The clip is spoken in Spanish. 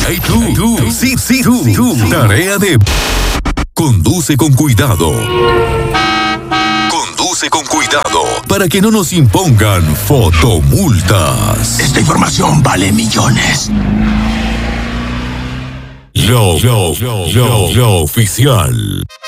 Hey, tú. Sí, tú. Tarea de... Conduce con cuidado. Conduce con cuidado para que no nos impongan fotomultas. Esta información vale millones. Lo oficial.